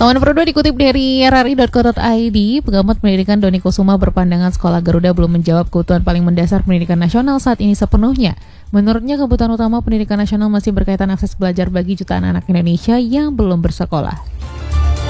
Laman nomor 2 dikutip dari rri.co.id, pengamat pendidikan Doni Kusuma berpandangan sekolah Garuda belum menjawab kebutuhan paling mendasar pendidikan nasional saat ini sepenuhnya. Menurutnya kebutuhan utama pendidikan nasional masih berkaitan akses belajar bagi jutaan anak Indonesia yang belum bersekolah.